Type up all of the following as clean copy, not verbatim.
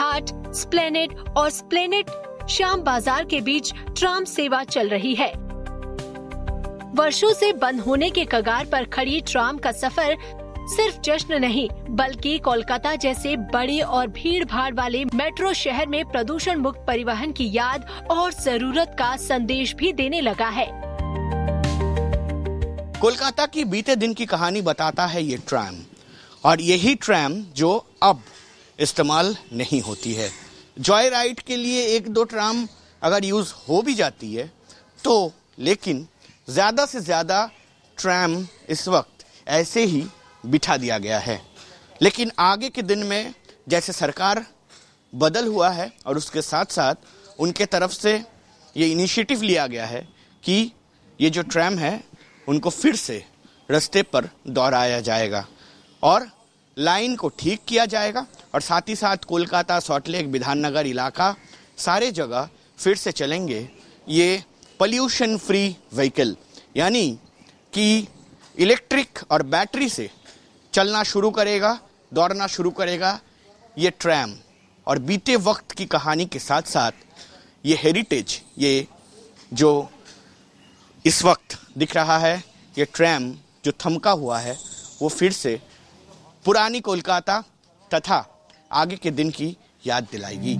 हाट, स्प्लेनेड और स्प्लेनेड श्याम बाजार के बीच ट्राम सेवा चल रही है। वर्षों से बंद होने के कगार पर खड़ी ट्राम का सफर सिर्फ जश्न नहीं, बल्कि कोलकाता जैसे बड़े और भीड़ भाड़ वाले मेट्रो शहर में प्रदूषण मुक्त परिवहन की याद और जरूरत का संदेश भी देने लगा है। कोलकाता की बीते दिन की कहानी बताता है ये ट्राम, और यही ट्राम जो अब इस्तेमाल नहीं होती है। जॉय राइड के लिए एक दो ट्राम अगर यूज हो भी जाती है तो, लेकिन ज्यादा से ज्यादा ट्राम इस वक्त ऐसे ही बिठा दिया गया है। लेकिन आगे के दिन में जैसे सरकार बदल हुआ है और उसके साथ साथ उनके तरफ से ये इनिशिएटिव लिया गया है कि ये जो ट्राम है उनको फिर से रास्ते पर दोहराया जाएगा और लाइन को ठीक किया जाएगा, और साथ ही साथ कोलकाता, सॉल्टलेक, विधाननगर इलाका सारे जगह फिर से चलेंगे ये पॉल्यूशन फ्री व्हीकल, यानी कि इलेक्ट्रिक और बैटरी से चलना शुरू करेगा, दौड़ना शुरू करेगा ये ट्राम। और बीते वक्त की कहानी के साथ साथ ये हेरिटेज, ये जो इस वक्त दिख रहा है ये ट्राम जो थमका हुआ है, वो फिर से पुरानी कोलकाता तथा आगे के दिन की याद दिलाएगी।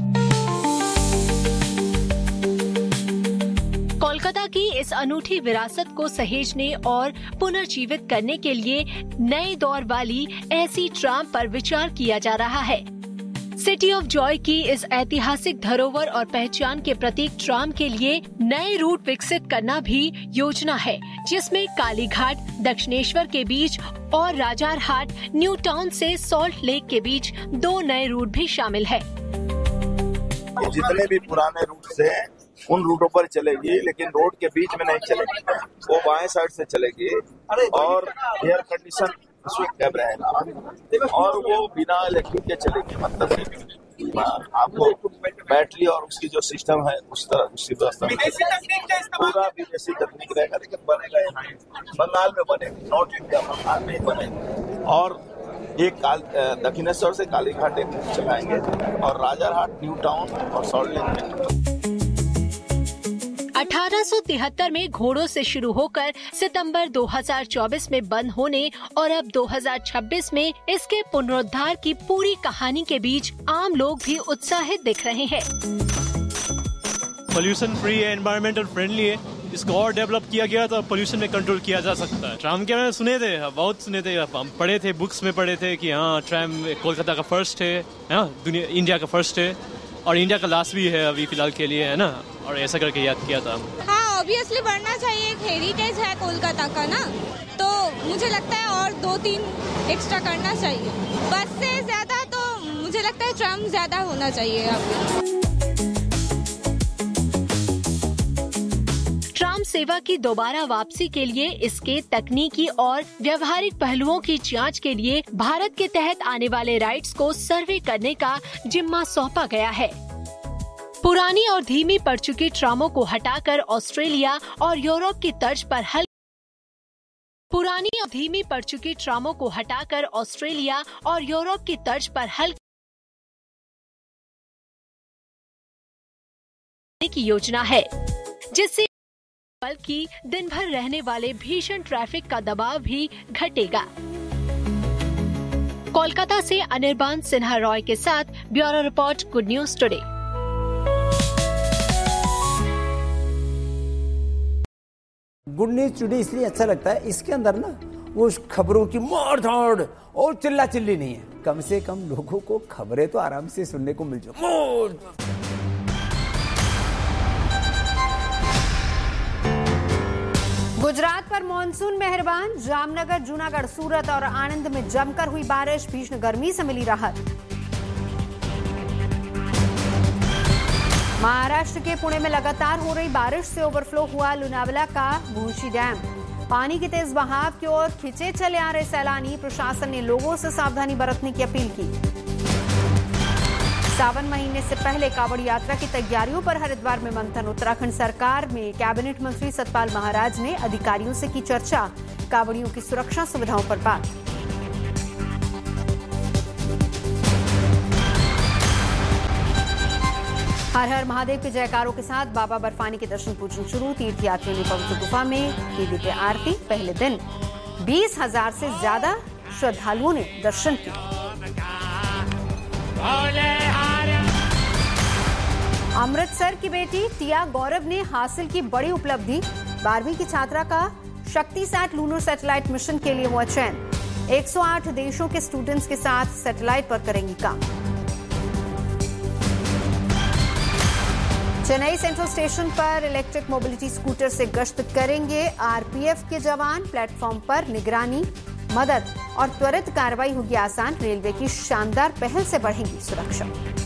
कोलकाता की इस अनूठी विरासत को सहेजने और पुनर्जीवित करने के लिए नए दौर वाली ऐसी ट्राम पर विचार किया जा रहा है। सिटी ऑफ जॉय की इस ऐतिहासिक धरोहर और पहचान के प्रतीक ट्राम के लिए नए रूट विकसित करना भी योजना है, जिसमें कालीघाट, दक्षिणेश्वर के बीच और राजारहाट, न्यू टाउन से सॉल्ट लेक के बीच 2 नए रूट भी शामिल है। जितने भी पुराने रूट से उन रूटों पर चलेगी, लेकिन रोड के बीच में नहीं चलेगी, वो बाएं साइड से चलेगी और एयर कंडीशन कैब रहेगा और वो बिना इलेक्ट्रिक के चलेगी। मतलब आपको बैटरी और उसकी जो सिस्टम है उस तरह उसी व्यवस्था पूरा विदेशी तकनीक रहेगा, लेकिन बनेगा यहाँ बंगाल में बनेगी, नॉर्थ इंडिया बंगाल में ही बनेगी। और एक दक्षिणेश्वर से कालीघाट एक चलाएंगे और राजारहाट, न्यू टाउन और सॉल्ट लेक में। 1873 में घोड़ों से शुरू होकर सितंबर 2024 में बंद होने और अब 2026 में इसके पुनरुद्धार की पूरी कहानी के बीच आम लोग भी उत्साहित दिख रहे हैं। पोल्यूशन फ्री है, एनवायरमेंटल फ्रेंडली है, इसको और डेवलप किया गया तो पोल्यूशन में कंट्रोल किया जा सकता है। ट्राम के मैंने सुने थे, बहुत सुने थे, हम पढ़े थे, बुक्स में पढ़े थे कि हाँ ट्राम कोलकाता का फर्स्ट है, दुनिया इंडिया का फर्स्ट है और इंडिया का लास्ट भी है अभी फिलहाल के लिए, है ना, और ऐसा करके याद किया था। हाँ, ऑब्वियसली बढ़ना चाहिए, एक हेरिटेज है कोलकाता का ना, तो मुझे लगता है और 2-3 एक्स्ट्रा करना चाहिए। बस से ज्यादा तो मुझे लगता है ट्राम ज्यादा होना चाहिए अब। ट्राम सेवा की दोबारा वापसी के लिए इसके तकनीकी और व्यवहारिक पहलुओं की जांच के लिए भारत के तहत आने वाले राइड्स को सर्वे करने का जिम्मा सौंपा गया है। पुरानी और धीमी पड़ चुकी ट्रामों को हटाकर ऑस्ट्रेलिया और यूरोप की तर्ज पर हल की योजना है, जिससे बल्कि दिन भर रहने वाले भीषण ट्रैफिक का दबाव भी घटेगा। कोलकाता से अनिर्बान सिन्हा रॉय के साथ bureau report, good news today. Good news today इसलिए अच्छा लगता है, इसके अंदर ना वो खबरों की मार धाड़ और चिल्ला चिल्ली नहीं है, कम से कम लोगों को खबरें तो आराम से सुनने को मिल जाए। गुजरात पर मानसून मेहरबान, जामनगर, जूनागढ़, सूरत और आणंद में जमकर हुई बारिश, भीषण गर्मी से मिली राहत। महाराष्ट्र के पुणे में लगातार हो रही बारिश से ओवरफ्लो हुआ लोनावला का भूंशी डैम। पानी के तेज बहाव की ओर खिंचे चले आ रहे सैलानी, प्रशासन ने लोगों से सावधानी बरतने की अपील की। सावन महीने से पहले कांवड़ यात्रा की तैयारियों पर हरिद्वार में मंथन, उत्तराखंड सरकार में कैबिनेट मंत्री सतपाल महाराज ने अधिकारियों से की चर्चा, कांवड़ियों की सुरक्षा सुविधाओं पर बात। हर हर महादेव के जयकारों के साथ बाबा बर्फानी के दर्शन पूजन शुरू। तीर्थयात्रियों ने पवित्र गुफा में की दिव्य आरती। पहले दिन 20,000 से ज्यादा श्रद्धालुओं ने दर्शन किए। अमृतसर की बेटी टिया गौरव ने हासिल की बड़ी उपलब्धि। 12वीं की छात्रा का शक्तिसैट लूनर सैटेलाइट मिशन के लिए हुआ चयन। 108 देशों के स्टूडेंट्स के साथ सैटेलाइट पर करेंगी काम। चेन्नई सेंट्रल स्टेशन पर इलेक्ट्रिक मोबिलिटी स्कूटर से गश्त करेंगे आरपीएफ के जवान। प्लेटफॉर्म पर निगरानी, मदद और त्वरित कार्रवाई होगी आसान। रेलवे की शानदार पहल से बढ़ेगी सुरक्षा।